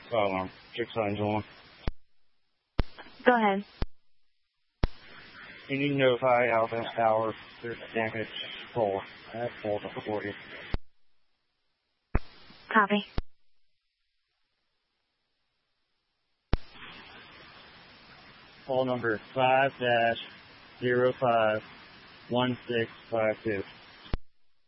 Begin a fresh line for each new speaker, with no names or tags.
Alarm. 6 signs on.
Go ahead.
You need to notify Alpha Tower there's damage pole. That pole's up for you.
Copy.
Call number 5-051652.